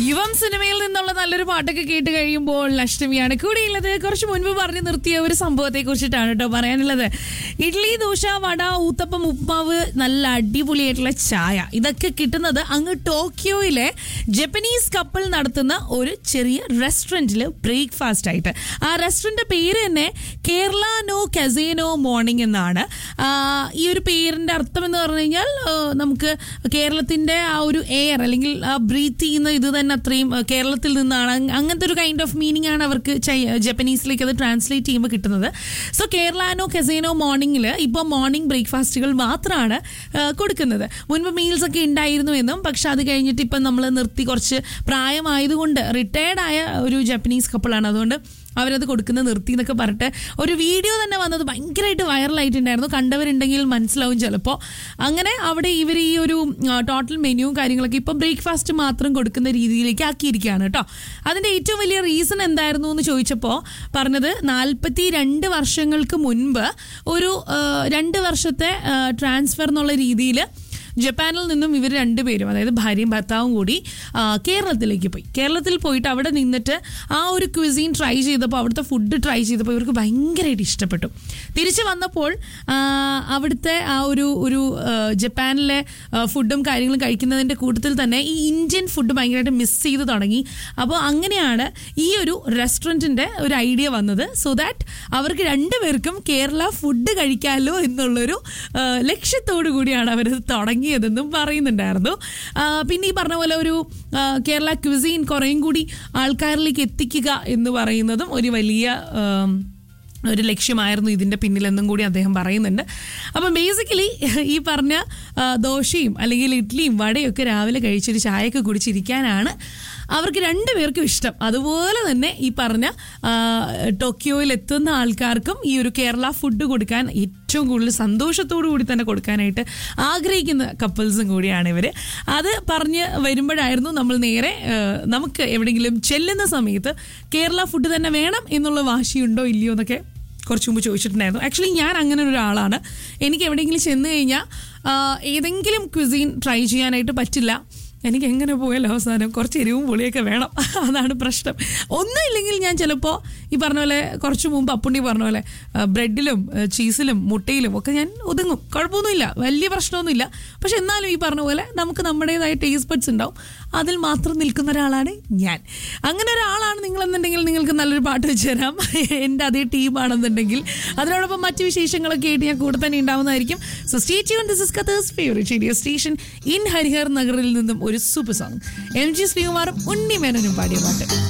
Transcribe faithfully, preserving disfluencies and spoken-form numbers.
യുവം സിനിമയിൽ നിന്നുള്ള നല്ലൊരു പാട്ടൊക്കെ കേട്ട് കഴിയുമ്പോൾ അഷ്ടമിയാണ് കൂടിയുള്ളത്. കുറച്ച് മുൻപ് പറഞ്ഞു നിർത്തിയ ഒരു സംഭവത്തെ കുറിച്ചിട്ടാണ് കേട്ടോ പറയാനുള്ളത്. ഇഡ്ലി, ദോശ, വട, ഊത്തപ്പം, ഉപ്മാവ്, നല്ല അടിപൊളിയായിട്ടുള്ള ചായ, ഇതൊക്കെ കിട്ടുന്നത് അങ്ങ് ടോക്കിയോയിലെ ജപ്പനീസ് കപ്പിൾ നടത്തുന്ന ഒരു ചെറിയ റെസ്റ്റോറൻറ്റിൽ ബ്രേക്ക്ഫാസ്റ്റ് ആയിട്ട്. ആ റെസ്റ്റോറൻറ്റ് പേര് തന്നെ കേരള നോ കസേനോ മോർണിംഗ് എന്നാണ്. ഈ ഒരു പേരിൻ്റെ അർത്ഥം എന്ന് പറഞ്ഞു കഴിഞ്ഞാൽ നമുക്ക് കേരളത്തിൻ്റെ ആ ഒരു എയർ അല്ലെങ്കിൽ ആ ബ്രീത്ത് ചെയ്യുന്ന ഇത് തന്നെ അത്രയും കേരളത്തിൽ നിന്നാണ്, അങ്ങനത്തെ ഒരു കൈൻഡ് ഓഫ് മീനിങ് ആണ് അവർക്ക് ജപ്പനീസിലേക്ക് അത് ട്രാൻസ്ലേറ്റ് ചെയ്യുമ്പോൾ കിട്ടുന്നത്. സോ കേരളാനോ കസേനോ മോർണിംഗിൽ ഇപ്പോൾ മോർണിംഗ് ബ്രേക്ക്ഫാസ്റ്റുകൾ മാത്രമാണ് കൊടുക്കുന്നത്. മുൻപ് മീൽസ് ഒക്കെ ഉണ്ടായിരുന്നു എന്നും, പക്ഷെ അത് കഴിഞ്ഞിട്ട് ഇപ്പം നമ്മൾ നിർത്തി, കുറച്ച് പ്രായമായതുകൊണ്ട് റിട്ടയർഡ് ആയ ഒരു ജപ്പനീസ് കപ്പിളാണ്, അതുകൊണ്ട് അവരത് കൊടുക്കുന്നത് നിർത്തി എന്നൊക്കെ പറഞ്ഞിട്ട് ഒരു വീഡിയോ തന്നെ വന്നത് ഭയങ്കരമായിട്ട് വൈറലായിട്ടുണ്ടായിരുന്നു. കണ്ടവരുണ്ടെങ്കിൽ മനസ്സിലാവും ചിലപ്പോൾ. അങ്ങനെ അവിടെ ഇവർ ഈ ഒരു ടോട്ടൽ മെനുവും കാര്യങ്ങളൊക്കെ ഇപ്പം ബ്രേക്ക്ഫാസ്റ്റ് മാത്രം കൊടുക്കുന്ന രീതിയിലേക്ക് ആക്കിയിരിക്കുകയാണ് കേട്ടോ. അതിൻ്റെ ഏറ്റവും വലിയ റീസൺ എന്തായിരുന്നു എന്ന് ചോദിച്ചപ്പോൾ പറഞ്ഞത്, നാൽപ്പത്തി രണ്ട് വർഷങ്ങൾക്ക് മുൻപ് ഒരു രണ്ട് വർഷത്തെ ട്രാൻസ്ഫർ എന്നുള്ള രീതിയിൽ ജപ്പാനിൽ നിന്നും ഇവർ രണ്ടുപേരും, അതായത് ഭാര്യയും ഭർത്താവും കൂടി കേരളത്തിലേക്ക് പോയി. കേരളത്തിൽ പോയിട്ട് അവിടെ നിന്നിട്ട് ആ ഒരു ക്വിസീൻ ട്രൈ ചെയ്തപ്പോൾ, അവിടുത്തെ ഫുഡ് ട്രൈ ചെയ്തപ്പോൾ ഇവർക്ക് ഭയങ്കരമായിട്ട് ഇഷ്ടപ്പെട്ടു. തിരിച്ചു വന്നപ്പോൾ അവിടുത്തെ ആ ഒരു ഒരു ജപ്പാനിലെ ഫുഡും കാര്യങ്ങളും കഴിക്കുന്നതിൻ്റെ കൂട്ടത്തിൽ തന്നെ ഈ ഇന്ത്യൻ ഫുഡ് ഭയങ്കരമായിട്ട് മിസ് ചെയ്ത് തുടങ്ങി. അപ്പോൾ അങ്ങനെയാണ് ഈ ഒരു റെസ്റ്റോറൻറ്റിൻ്റെ ഒരു ഐഡിയ വന്നത്. സോ ദാറ്റ് അവർക്ക് രണ്ടുപേർക്കും കേരള ഫുഡ് കഴിക്കാമല്ലോ എന്നുള്ളൊരു ലക്ഷ്യത്തോടു കൂടിയാണ് അവരത് തുടങ്ങി െന്നും പറയുന്നുണ്ടായിരുന്നു. പിന്നെ ഈ പറഞ്ഞ പോലെ ഒരു കേരള ക്വിസീൻ കുറേയും കൂടി ആൾക്കാരിലേക്ക് എത്തിക്കുക എന്ന് പറയുന്നതും ഒരു വലിയ ഒരു ലക്ഷ്യമായിരുന്നു ഇതിൻ്റെ പിന്നിലെന്നും കൂടി അദ്ദേഹം പറയുന്നുണ്ട്. അപ്പം ബേസിക്കലി ഈ പറഞ്ഞ ദോശയും അല്ലെങ്കിൽ ഇഡ്ഡലിയും വടയൊക്കെ രാവിലെ കഴിച്ചൊരു ചായയൊക്കെ കുടിച്ചിരിക്കാനാണ് അവർക്ക് രണ്ടുപേർക്കും ഇഷ്ടം. അതുപോലെ തന്നെ ഈ പറഞ്ഞ ടോക്കിയോയിൽ എത്തുന്ന ആൾക്കാർക്കും ഈ ഒരു കേരള ഫുഡ് കൊടുക്കാൻ ഏറ്റവും കൂടുതൽ സന്തോഷത്തോടു കൂടി തന്നെ കൊടുക്കാനായിട്ട് ആഗ്രഹിക്കുന്ന കപ്പിൾസും കൂടിയാണ് ഇവർ. അത് പറഞ്ഞ് വരുമ്പോഴായിരുന്നു നമ്മൾ നേരെ നമുക്ക് എവിടെയെങ്കിലും ചെല്ലുന്ന സമയത്ത് കേരള ഫുഡ് തന്നെ വേണം എന്നുള്ള വാശിയുണ്ടോ ഇല്ലയോ എന്നൊക്കെ കുറച്ച് മുമ്പ് ചോദിച്ചിട്ടുണ്ടായിരുന്നു. ആക്ച്വലി ഞാൻ അങ്ങനെ ഒരാളാണ്. എനിക്ക് എവിടെയെങ്കിലും ചെന്ന് കഴിഞ്ഞാൽ ഏതെങ്കിലും ക്വിസീൻ ട്രൈ ചെയ്യാനായിട്ട് പറ്റില്ല. എനിക്ക് എങ്ങനെ പോയാലും അവസാനം കുറച്ച് എരിവും പുളിയൊക്കെ വേണം. അതാണ് പ്രശ്നം. ഒന്നും ഇല്ലെങ്കിൽ ഞാൻ ചിലപ്പോൾ ഈ പറഞ്ഞ പോലെ കുറച്ച് മുമ്പ് അപ്പുണ്ണി പറഞ്ഞ പോലെ ബ്രെഡിലും ചീസിലും മുട്ടയിലും ഒക്കെ ഞാൻ ഒതുങ്ങും. കുഴപ്പമൊന്നുമില്ല, വലിയ പ്രശ്നമൊന്നുമില്ല. പക്ഷെ എന്നാലും ഈ പറഞ്ഞ പോലെ നമുക്ക് നമ്മുടേതായ ടേസ്റ്റ് ബഡ്സ് ഉണ്ടാവും. അതിൽ മാത്രം നിൽക്കുന്ന ഒരാളാണ് ഞാൻ. അങ്ങനെ ഒരാളാണ് നിങ്ങളെന്നുണ്ടെങ്കിൽ നിങ്ങൾക്ക് നല്ലൊരു പാട്ട് വെച്ച് തരാം. എൻ്റെ അതേ ടീമാണെന്നുണ്ടെങ്കിൽ അതിനോടൊപ്പം മറ്റു വിശേഷങ്ങളൊക്കെ ആയിട്ട് ഞാൻ കൂടെ തന്നെ ഉണ്ടാവുന്നതായിരിക്കും. So stay tune. This is Qatar's favourite radio station in Harihar നഗറിൽ നിന്നും ഒരു സൂപ്പർ സോങ്, എം ജി ശ്രീകുമാറും ഉണ്ണി മേനോനും പാടിയ പാട്ട്.